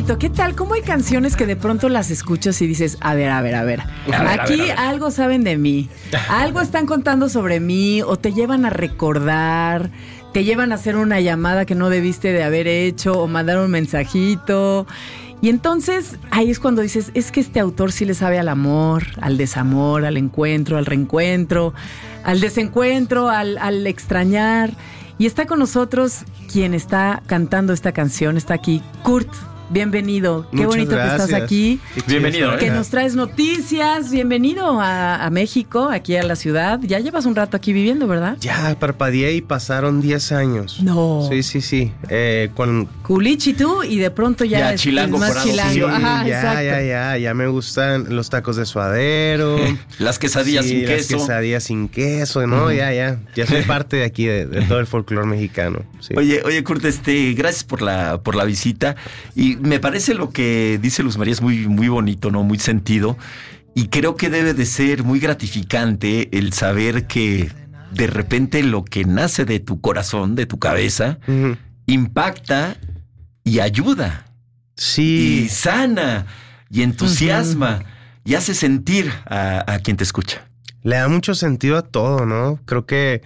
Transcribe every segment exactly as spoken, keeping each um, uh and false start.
bonito. ¿Qué tal? ¿Cómo hay canciones que de pronto las escuchas y dices, a ver, a ver, a ver, A ver, a aquí ver, a ver. algo saben de mí, algo están contando sobre mí, o te llevan a recordar, te llevan a hacer una llamada que no debiste de haber hecho, o mandar un mensajito? Y entonces ahí es cuando dices, es que este autor sí le sabe al amor, al desamor, al encuentro, al reencuentro, al desencuentro, al, al extrañar. Y está con nosotros quien está cantando esta canción, está aquí, Kurt. Bienvenido, qué Muchas bonito gracias. que estás aquí. Bienvenido, ¿eh? Que nos traes noticias, bienvenido a, a México, aquí a la ciudad. Ya llevas un rato aquí viviendo, ¿verdad? Ya parpadeé y pasaron diez años. No. Sí, sí, sí. Eh, con Culichi tú y de pronto ya, Ya, es, chilango es más por chilango. adopción. Ajá, ya, exacto. ya, ya, ya me gustan los tacos de suadero. Las quesadillas Sí, sin las queso. quesadillas sin queso, ¿no? Ujú. Ya, ya. Ya soy parte de aquí, de, de todo el folclore mexicano. Sí. Oye, oye, Kurt, este, gracias por la, por la visita. Y me parece lo que dice Luz María es muy, muy bonito, ¿no? Muy sentido. Y creo que debe de ser muy gratificante el saber que de repente lo que nace de tu corazón, de tu cabeza, Ujú. impacta y ayuda. Sí. Y sana y entusiasma y hace sentir a, a quien te escucha. Le da mucho sentido a todo, ¿no? Creo que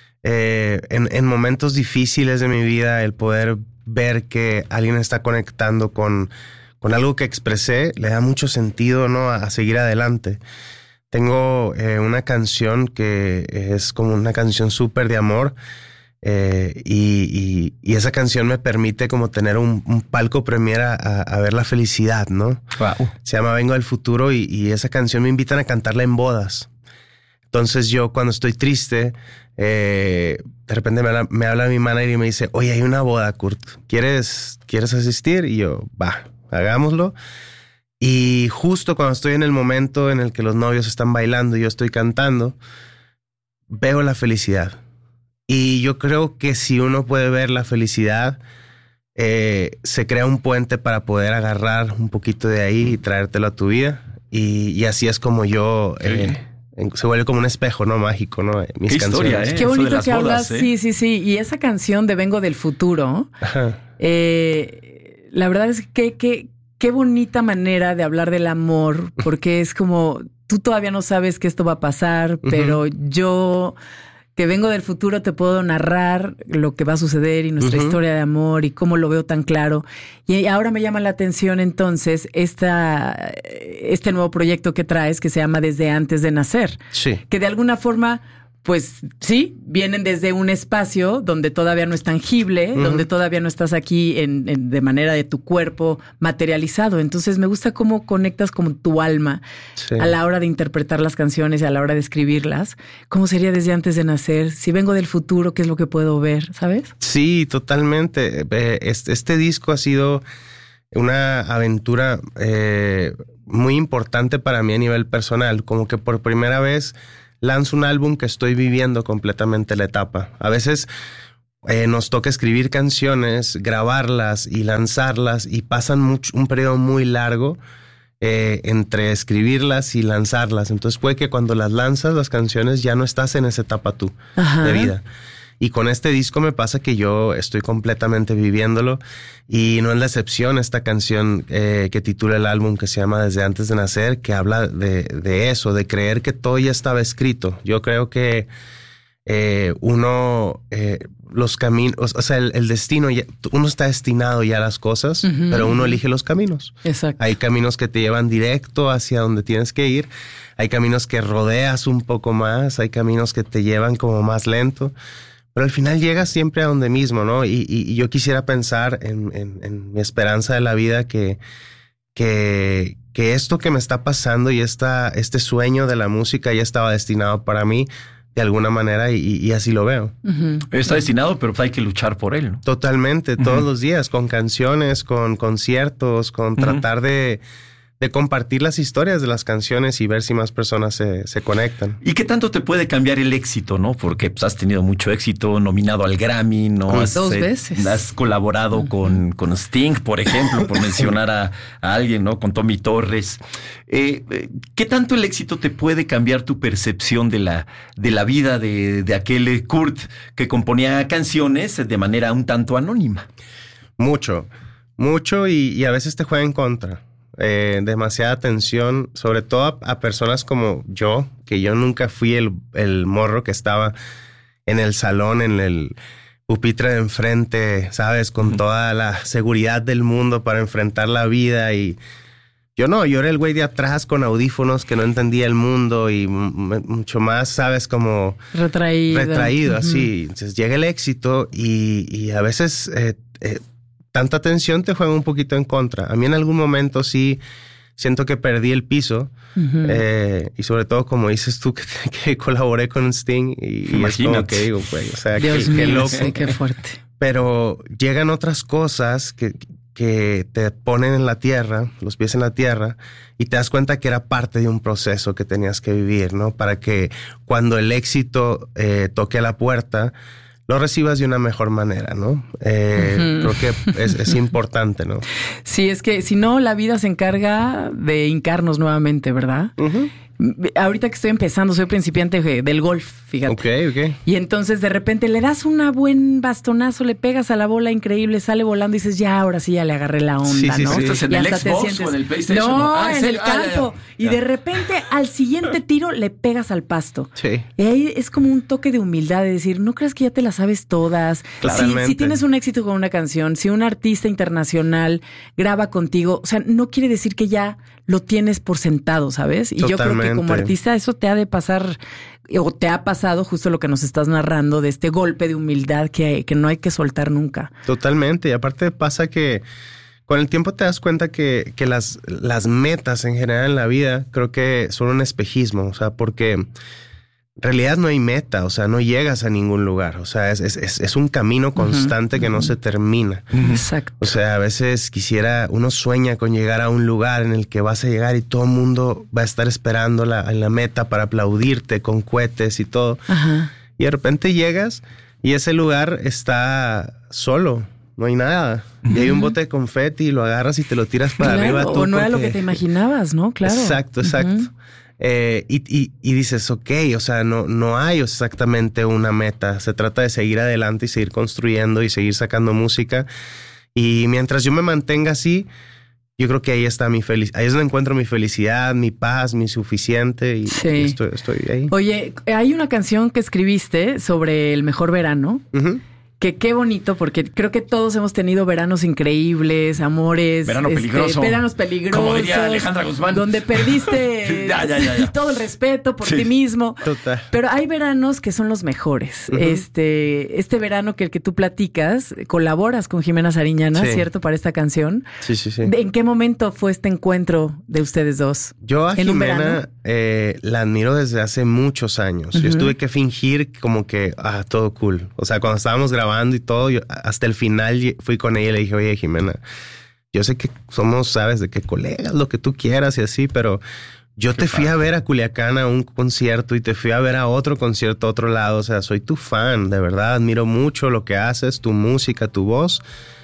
eh, en, en momentos difíciles de mi vida, el poder ver que alguien está conectando con, con algo que expresé, le da mucho sentido, ¿no? A, a seguir adelante. Tengo eh, una canción que es como una canción súper de amor. Eh, y, y, y esa canción me permite como tener un, un palco premier a, a, a ver la felicidad, ¿no? Wow. Se llama Vengo del Futuro y, y esa canción me invitan a cantarla en bodas. Entonces yo cuando estoy triste, eh, de repente me habla, me habla mi manager y me dice, oye, hay una boda, Kurt, ¿quieres, ¿quieres asistir? Y yo, va, hagámoslo. Y justo cuando estoy en el momento en el que los novios están bailando y yo estoy cantando, veo la felicidad. Y yo creo que si uno puede ver la felicidad, eh, se crea un puente para poder agarrar un poquito de ahí y traértelo a tu vida. Y, y así es como yo... Eh, se vuelve como un espejo, ¿no? Mágico, ¿no? Mis Qué canciones. historia, ¿eh? Qué Eso de bonito las que bodas, hablas, ¿eh? sí, sí, sí. Y esa canción de Vengo del Futuro, Ajá. eh, la verdad es que, que qué bonita manera de hablar del amor, porque es como, tú todavía no sabes que esto va a pasar, pero uh-huh. yo... que vengo del futuro, te puedo narrar lo que va a suceder y nuestra uh-huh. historia de amor y cómo lo veo tan claro. Y ahora me llama la atención entonces esta, este nuevo proyecto que traes que se llama Desde Antes de Nacer. Sí. Que de alguna forma, pues sí, vienen desde un espacio donde todavía no es tangible, uh-huh. donde todavía no estás aquí en, en, de manera de tu cuerpo materializado. Entonces me gusta cómo conectas con tu alma sí. a la hora de interpretar las canciones y a la hora de escribirlas. ¿Cómo sería Desde Antes de Nacer? Si vengo del futuro, ¿qué es lo que puedo ver? ¿Sabes? Sí, totalmente. Este, este disco ha sido una aventura eh, muy importante para mí a nivel personal. Como que por primera vez lanzo un álbum que estoy viviendo completamente la etapa. A veces eh, nos toca escribir canciones, grabarlas y lanzarlas y pasan mucho, un periodo muy largo eh, entre escribirlas y lanzarlas. Entonces puede que cuando las lanzas las canciones ya no estás en esa etapa tú Ajá. de vida. Y con este disco me pasa que yo estoy completamente viviéndolo y no es la excepción esta canción eh, que titula el álbum que se llama Desde Antes de Nacer, que habla de, de eso, de creer que todo ya estaba escrito. Yo creo que eh, uno, eh, los caminos, o sea, el, el destino, ya, uno está destinado ya a las cosas, uh-huh. pero uno elige los caminos. Exacto. Hay caminos que te llevan directo hacia donde tienes que ir, hay caminos que rodeas un poco más, hay caminos que te llevan como más lento. Pero al final llegas siempre a donde mismo, ¿no? Y, y, y yo quisiera pensar en, en, en mi esperanza de la vida que, que, que esto que me está pasando y esta, este sueño de la música ya estaba destinado para mí de alguna manera y, y así lo veo. Uh-huh. Está destinado, pero hay que luchar por él, ¿no? Totalmente, uh-huh. todos los días, con canciones, con conciertos, con uh-huh. tratar de... de compartir las historias de las canciones y ver si más personas se, se conectan. ¿Y qué tanto te puede cambiar el éxito, no? Porque pues, has tenido mucho éxito, nominado al Grammy, ¿no? Pues has, dos eh, veces. Has colaborado uh-huh. con, con Sting, por ejemplo, por mencionar a, a alguien, ¿no? Con Tommy Torres. Eh, ¿Qué tanto el éxito te puede cambiar tu percepción de la, de la vida de, de aquel Kurt que componía canciones de manera un tanto anónima? Mucho. Mucho y, y a veces te juega en contra. Eh, demasiada atención, sobre todo a, a personas como yo, que yo nunca fui el, el morro que estaba en el salón, en el pupitre de enfrente, ¿sabes? Con uh-huh. toda la seguridad del mundo para enfrentar la vida. Y yo no, yo era el güey de atrás con audífonos que no entendía el mundo y m- mucho más, ¿sabes? Como retraído. Retraído, uh-huh. así. Entonces llega el éxito y, y a veces... Eh, eh, tanta atención te juega un poquito en contra. A mí en algún momento sí siento que perdí el piso. Uh-huh. Eh, y sobre todo, como dices tú, que, que colaboré con Sting. Y, y es como que digo, pues, o sea, Dios que, mío, que loco. Sí, qué fuerte. Pero llegan otras cosas que, que te ponen en la tierra, los pies en la tierra, y te das cuenta que era parte de un proceso que tenías que vivir, ¿no? Para que cuando el éxito eh, toque a la puerta, lo recibas de una mejor manera, ¿no? Eh, uh-huh. Creo que es, es importante, ¿no? Sí, es que si no, la vida se encarga de hincarnos nuevamente, ¿verdad? Uh-huh. Ahorita que estoy empezando, soy principiante del golf, fíjate. Ok, ok. Y entonces de repente le das una buen bastonazo, le pegas a la bola increíble, sale volando y dices, ya, ahora sí ya le agarré la onda, sí, sí, ¿no? Sí, ¿Estás en y el Xbox sientes... o en el PlayStation? No, ah, en el campo. Ah, ya, ya. Y de repente al siguiente tiro le pegas al pasto. Sí. Y ahí es como un toque de humildad de decir, no creas que ya te las sabes todas. Claramente. Si, si tienes un éxito con una canción, si un artista internacional graba contigo, o sea, no quiere decir que ya lo tienes por sentado, ¿sabes? Y Totalmente. yo creo que como artista eso te ha de pasar, o te ha pasado justo lo que nos estás narrando, de este golpe de humildad que, que no hay que soltar nunca. Totalmente. Y aparte pasa que con el tiempo te das cuenta que, que las, las metas en general en la vida creo que son un espejismo. O sea, porque en realidad no hay meta, o sea, no llegas a ningún lugar. O sea, es, es, es un camino constante uh-huh, que uh-huh. no se termina. Exacto. O sea, a veces quisiera, uno sueña con llegar a un lugar en el que vas a llegar y todo el mundo va a estar esperando la, en la meta para aplaudirte con cohetes y todo. Uh-huh. Y de repente llegas y ese lugar está solo. No hay nada. Uh-huh. Y hay un bote de confeti y lo agarras y te lo tiras para claro, arriba. Tú o no porque... era lo que te imaginabas, ¿no? Claro. Exacto, exacto. Uh-huh. Eh, y, y, y dices, ok, o sea, no, no hay exactamente una meta. Se trata de seguir adelante y seguir construyendo y seguir sacando música. Y mientras yo me mantenga así, yo creo que ahí está mi felicidad. Ahí es donde encuentro mi felicidad, mi paz, mi suficiente. Y sí. estoy, estoy ahí. Oye, hay una canción que escribiste sobre el mejor verano. Uh-huh. Que qué bonito, porque creo que todos hemos tenido veranos increíbles, amores. Verano este, peligroso. Veranos peligrosos. Como diría Alejandra Guzmán. Donde perdiste ya, ya, ya, ya. todo el respeto por sí. ti mismo. Total. Pero hay veranos que son los mejores. Uh-huh. Este, este verano que el que tú platicas, colaboras con Jimena Sariñana, sí. ¿cierto? Para esta canción. Sí, sí, sí. ¿En qué momento fue este encuentro de ustedes dos? Yo a Jimena eh, la admiro desde hace muchos años. Uh-huh. Yo tuve que fingir como que, ah, todo cool. O sea, cuando estábamos grabando y todo, yo hasta el final fui con ella y le dije, oye, Jimena, yo sé que somos, sabes, de que colegas, lo que tú quieras y así, pero yo Qué te fui padre. a ver a Culiacán a un concierto y te fui a ver a otro concierto a otro lado, o sea, soy tu fan, de verdad, admiro mucho lo que haces, tu música, tu voz,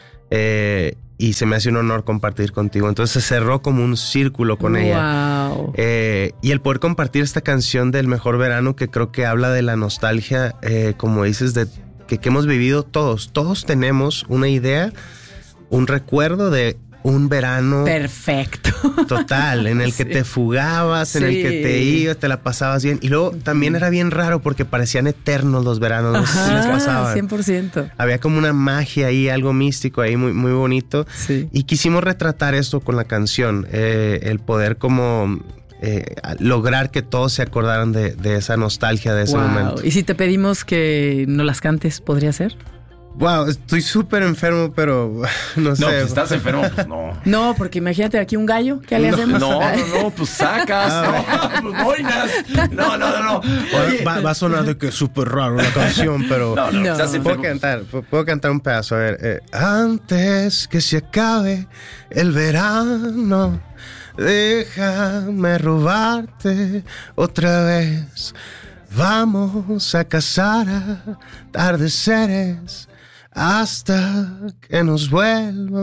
eh, y se me hace un honor compartir contigo. Entonces se cerró como un círculo con wow. ella. Eh, y el poder compartir esta canción del mejor verano, que creo que habla de la nostalgia, eh, como dices, de Que, que hemos vivido todos. Todos tenemos una idea, un recuerdo de un verano perfecto. Total, en el que sí. te fugabas, sí. en el que te ibas, te la pasabas bien. Y luego también era bien raro porque parecían eternos los veranos. Ajá, les pasaban. cien por ciento. Había como una magia ahí, algo místico ahí, muy, muy bonito. Sí. Y quisimos retratar esto con la canción. Eh, el poder como... Eh, lograr que todos se acordaran de, de esa nostalgia de ese wow. momento. ¿Y si te pedimos que no las cantes, podría ser? Wow, estoy súper enfermo, pero no sé. No, si estás enfermo, pues no. No, porque imagínate aquí un gallo, ¿qué le no, hacemos? No, no, no, pues sacas, ah, no, pues boinas. No, no, no, no. Oye, va, va a sonar de que es súper raro la canción, pero no, no, no. Estás puedo cantar, puedo cantar un pedazo. A ver, eh, antes que se acabe el verano, déjame robarte otra vez. Vamos a cazar atardeceres hasta que nos vuelvan